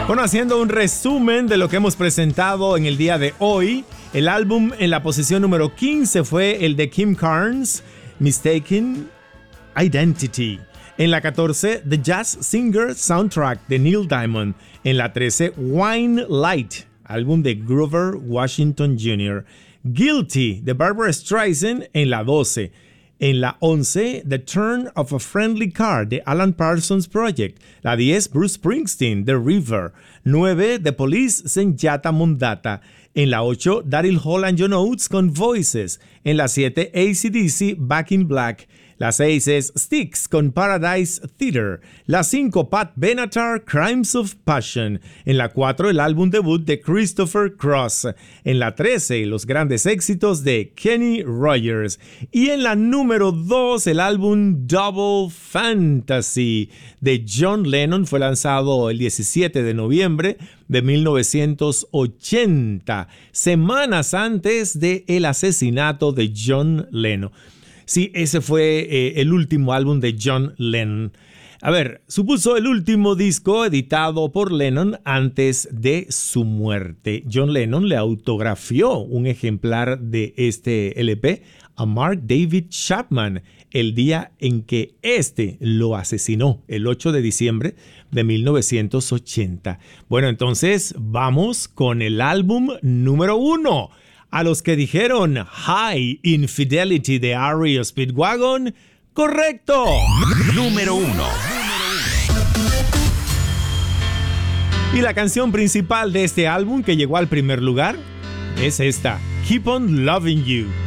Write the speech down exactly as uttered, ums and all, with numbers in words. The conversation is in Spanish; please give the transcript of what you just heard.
Bueno, haciendo un resumen de lo que hemos presentado en el día de hoy, el álbum en la posición número quince fue el de Kim Carnes, Mistaken Identity. En la catorce, The Jazz Singer Soundtrack de Neil Diamond. En la trece, Wine Light, álbum de Grover Washington junior Guilty, de Barbra Streisand, en la doce. En la once, The Turn of a Friendly Card, de Alan Parsons Project. La diez, Bruce Springsteen, The River. nueve, The Police, Senjata Mondata. En la ocho, Daryl Hall and John Oates con Voices. En la siete, A C D C, Back in Black. La seis es Styx con Paradise Theater. La cinco, Pat Benatar, Crimes of Passion. En la cuatro, el álbum debut de Christopher Cross. En la trece, los grandes éxitos de Kenny Rogers. Y en la número dos, el álbum Double Fantasy de John Lennon. Fue lanzado el diecisiete de noviembre de mil novecientos ochenta, semanas antes del asesinato de John Lennon. Sí, ese fue eh, el último álbum de John Lennon. A ver, supuso el último disco editado por Lennon antes de su muerte. John Lennon le autografió un ejemplar de este L P a Mark David Chapman el día en que este lo asesinó, el ocho de diciembre de mil novecientos ochenta. Bueno, entonces vamos con el álbum número uno. A los que dijeron High Infidelity de R E O Speedwagon, ¡correcto! Número uno. Y la canción principal de este álbum que llegó al primer lugar es esta, Keep on Loving You.